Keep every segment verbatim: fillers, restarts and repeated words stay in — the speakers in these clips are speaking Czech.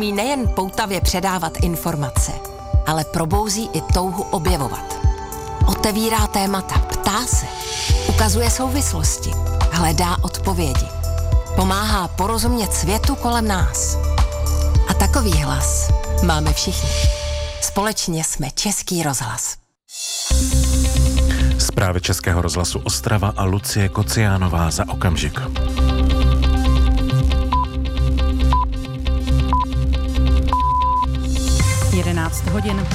umí nejen poutavě předávat informace, ale probouzí i touhu objevovat. Otevírá témata, ptá se, ukazuje souvislosti, hledá odpovědi. Pomáhá porozumět světu kolem nás. A takový hlas máme všichni. Společně jsme Český rozhlas. Zprávy Českého rozhlasu Ostrava a Lucie Kociánová za okamžik. jedenáct hodin.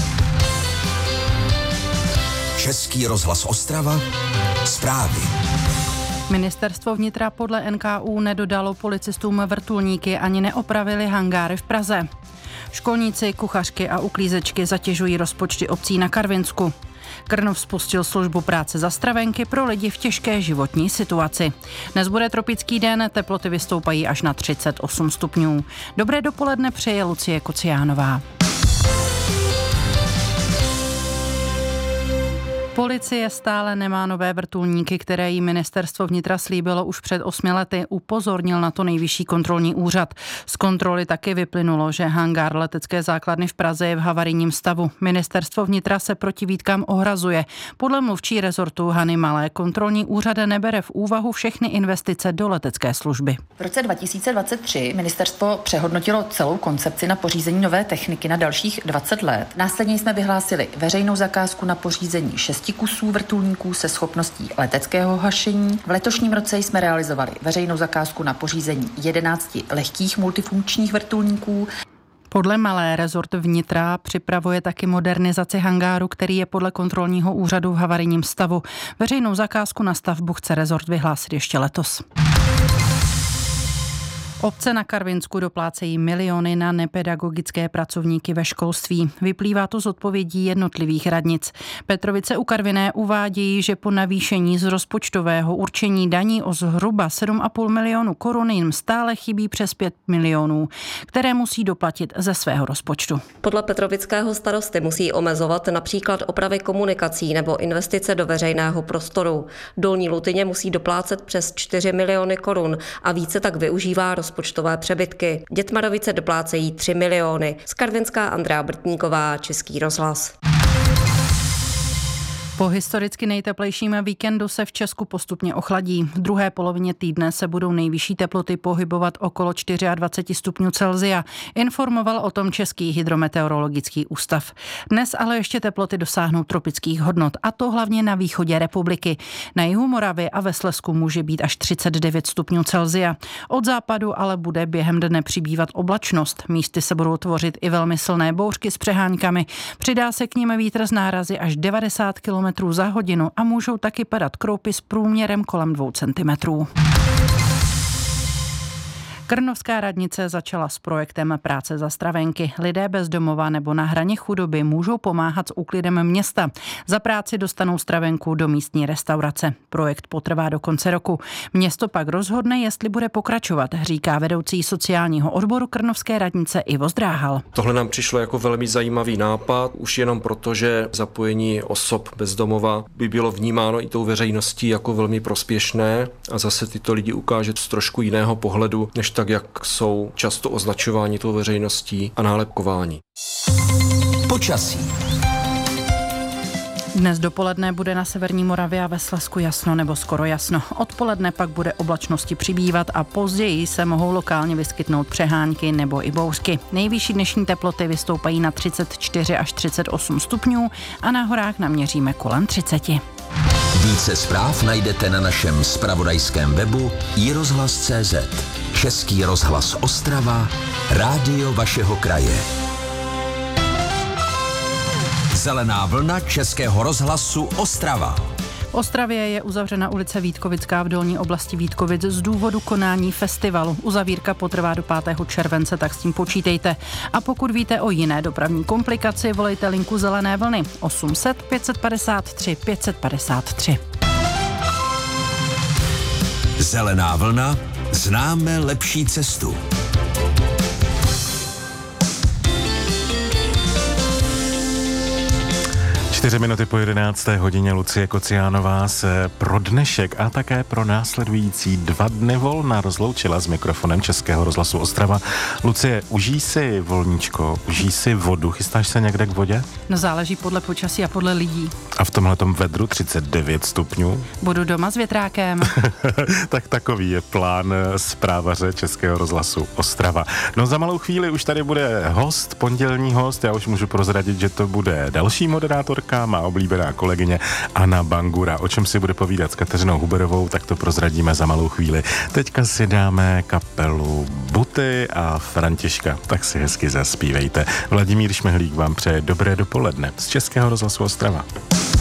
Český rozhlas Ostrava. Zprávy. Ministerstvo vnitra podle N K U nedodalo policistům vrtulníky ani neopravili hangáry v Praze. Školníci, kuchařky a uklízečky zatěžují rozpočty obcí na Karvinsku. Krnov spustil službu práce za stravenky pro lidi v těžké životní situaci. Dnes bude tropický den, teploty vystoupají až na třicet osm stupňů. Dobré dopoledne přeje Lucie Kociánová. Policie stále nemá nové vrtulníky, které jí ministerstvo vnitra slíbilo už před osmi lety, upozornil na to Nejvyšší kontrolní úřad. Z kontroly taky vyplynulo, že hangár letecké základny v Praze je v havarijním stavu. Ministerstvo vnitra se proti výtkám ohrazuje. Podle mluvčí rezortu Hany Malé kontrolní úřad nebere v úvahu všechny investice do letecké služby. V roce dva tisíce dvacet tři ministerstvo přehodnotilo celou koncepci na pořízení nové techniky na dalších dvacet let. Následně jsme vyhlásili veřejnou zakázku na pořízení šesti kusů vrtulníků se schopností leteckého hašení. V letošním roce jsme realizovali veřejnou zakázku na pořízení jedenácti lehkých multifunkčních vrtulníků. Podle Malé rezort vnitra připravuje taky modernizaci hangáru, který je podle kontrolního úřadu v havarijním stavu. Veřejnou zakázku na stavbu chce rezort vyhlásit ještě letos. Obce na Karvinsku doplácejí miliony na nepedagogické pracovníky ve školství. Vyplývá to z odpovědí jednotlivých radnic. Petrovice u Karviné uvádějí, že po navýšení z rozpočtového určení daní o zhruba sedm a půl milionu korun jim stále chybí přes pět milionů, které musí doplatit ze svého rozpočtu. Podle petrovického starosty musí omezovat například opravy komunikací nebo investice do veřejného prostoru. Dolní Lutyně musí doplácet přes čtyři miliony korun a více tak využívá rozpočtové přebytky. Dětmarovice doplácejí tři miliony. Z Karvinská Andrea Brtníková, Český rozhlas. Po historicky nejteplejším víkendu se v Česku postupně ochladí. V druhé polovině týdne se budou nejvyšší teploty pohybovat okolo dvacet čtyři stupňů Celsia. Informoval o tom Český hydrometeorologický ústav. Dnes ale ještě teploty dosáhnou tropických hodnot, a to hlavně na východě republiky. Na jihu Moravy a ve Slezsku může být až třicet devět stupňů Celsia. Od západu ale bude během dne přibývat oblačnost. Místy se budou tvořit i velmi silné bouřky s přeháňkami. Přidá se k nim vítr z nárazy až devadesát kilometrů za hodinu a můžou taky padat kroupy s průměrem kolem dvou centimetrů. Krnovská radnice začala s projektem práce za stravenky. Lidé bez domova nebo na hraně chudoby můžou pomáhat s úklidem města. Za práci dostanou stravenku do místní restaurace. Projekt potrvá do konce roku. Město pak rozhodne, jestli bude pokračovat, říká vedoucí sociálního odboru Krnovské radnice Ivo Zdráhal. Tohle nám přišlo jako velmi zajímavý nápad, už jenom proto, že zapojení osob bez domova by bylo vnímáno i tou veřejností jako velmi prospěšné a zase tyto lidi ukáže z trošku jiného pohledu, než tak, jak jsou často označováni tou veřejností a nálepkováni. Počasí. Dnes dopoledne bude na severní Moravě a ve Slezsku jasno nebo skoro jasno. Odpoledne pak bude oblačnosti přibývat a později se mohou lokálně vyskytnout přehánky nebo i bouřky. Nejvyšší dnešní teploty vystoupají na třicet čtyři až třicet osm stupňů a na horách naměříme kolem třicet. Více zpráv najdete na našem zpravodajském webu i rozhlas tečka cé zet. Český rozhlas Ostrava, rádio vašeho kraje. Zelená vlna Českého rozhlasu Ostrava. V Ostravě je uzavřena ulice Vítkovická v dolní oblasti Vítkovic z důvodu konání festivalu. Uzavírka potrvá do pátého července, tak s tím počítejte. A pokud víte o jiné dopravní komplikaci, volejte linku Zelené vlny osm set pět set padesát tři pět set padesát tři. Zelená vlna, známe lepší cestu. Čtyři minuty po jedenácté hodině Lucie Kociánová se pro dnešek a také pro následující dva dny volna rozloučila s mikrofonem Českého rozhlasu Ostrava. Lucie, užij si volníčko, užij si vodu, chystáš se někde k vodě? No záleží podle počasí a podle lidí. A v tomhletom vedru třicet devět stupňů? Budu doma s větrákem. Tak takový je plán zprávaře Českého rozhlasu Ostrava. No za malou chvíli už tady bude host, pondělní host, já už můžu prozradit, že to bude další moderátorka, má oblíbená kolegyně Anna Bangura. O čem si bude povídat s Kateřinou Huberovou, tak to prozradíme za malou chvíli. Teďka si dáme kapelu Buty a Františka, tak si hezky zaspívejte. Vladimír Šmehlík vám přeje dobré dopoledne z Českého rozhlasu Ostrava.